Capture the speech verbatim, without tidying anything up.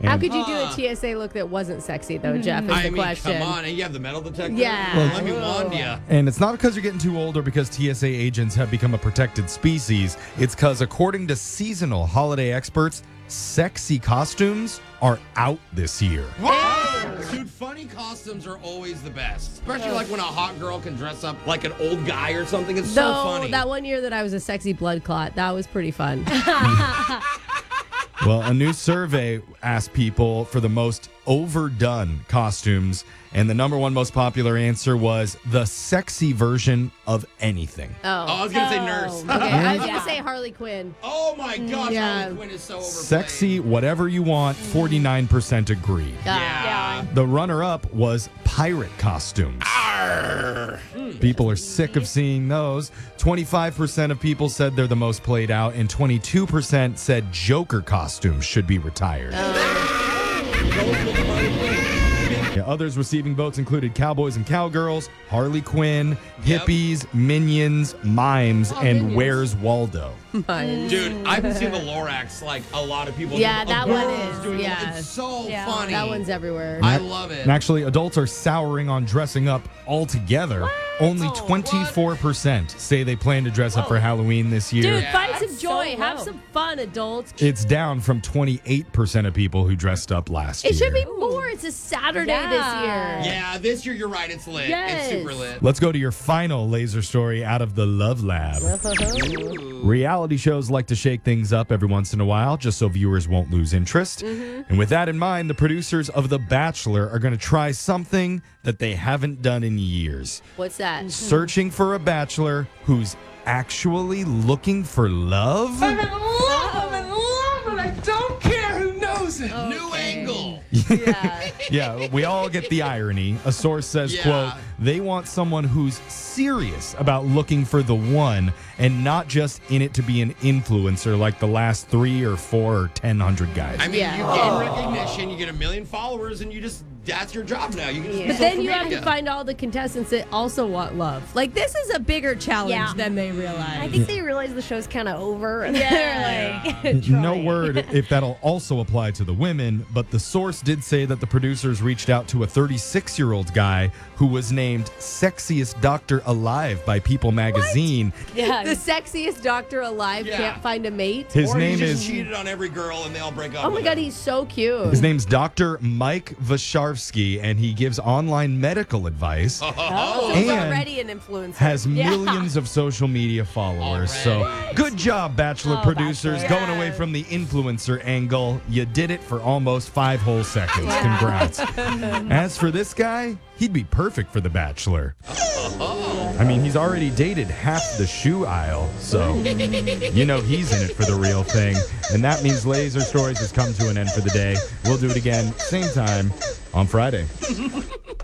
How And- could you do a Huh. T S A look that wasn't sexy, though, Jeff, is I the mean, question. come on. And you have the metal detector? Yeah. Let me wand you. And it's not because you're getting too old or because T S A agents have become a protected species. It's because, according to seasonal holiday experts, sexy costumes are out this year. Whoa! Dude, funny costumes are always the best. Especially like when a hot girl can dress up like an old guy or something. It's so Though, funny. that one year that I was a sexy blood clot, that was pretty fun. Well, a new survey asked people for the most overdone costumes, and the number one most popular answer was the sexy version of anything. Oh, I Oh. was going to say nurse. Okay, I was Yeah. going to say Harley Quinn. Oh my gosh, Yeah. Harley Quinn is so overplayed. Sexy, whatever you want, forty-nine percent agreed. Yeah. The runner-up was pirate costumes. Arr. People are sick of seeing those. twenty-five percent of people said they're the most played out, and twenty-two percent said Joker costumes should be retired. Yeah, others receiving votes included cowboys and cowgirls, Harley Quinn, Yep. hippies, minions, mimes, Oh, and Minions. Where's Waldo? Mine. Dude, I've been seeing the Lorax like a lot of people. Yeah, do. that A one girl's is, doing it. yeah. It's so Yeah. funny. That one's everywhere. I love it. And actually, adults are souring on dressing up altogether. Only Oh, twenty-four percent say they plan to dress up for Halloween this year. Dude, Yeah, find that's some joy. so Have low. some fun, adults. It's down from twenty-eight percent of people who dressed up last It year. should be more. It's a Saturday Yeah. this year. Yeah, this year you're right. It's lit. Yes. It's super lit. Let's go to your final laser story out of the Love Lab. Reality shows like to shake things up every once in a while just so viewers won't lose interest. And with that in mind, the producers of The Bachelor are going to try something that they haven't done in years. What's that? Searching for a bachelor who's actually looking for love? I'm in love, I'm in love, and I don't care who knows it. New angle. Yeah. Yeah, we all get the irony. A source says, Yeah. quote, they want someone who's serious about looking for the one and not just in it to be an influencer like the last three or four or ten hundred guys. I mean, Yeah. you gain recognition, you get a million followers, and you just, that's your job now. You can just But do then social you have to media. find all the contestants that also want love. Like, this is a bigger challenge Yeah. than they realize. I think they realize the show's kind of over. And Yeah. they're like, No trying. word if that'll also apply to the women, but the source did say that the producers reached out to a thirty-six-year-old guy who was named Sexiest Doctor Alive by People magazine. Yeah. the sexiest doctor alive Yeah. can't find a mate. His or name he just is cheated on every girl, and they all break up. Oh my with God, him. he's so cute. his name's Doctor Mike Vasharsky, and he gives online medical advice. So he's And already an influencer. Has Yeah. millions of social media followers. So Already. good job, Bachelor Oh, producers, Bachelor. going away from the influencer angle. You did it for almost five whole seconds. Congrats. As for this guy, he'd be perfect for The Bachelor. I mean, he's already dated half the shoe aisle, so you know he's in it for the real thing. And that means Laser Stories has come to an end for the day. We'll do it again, same time on Friday.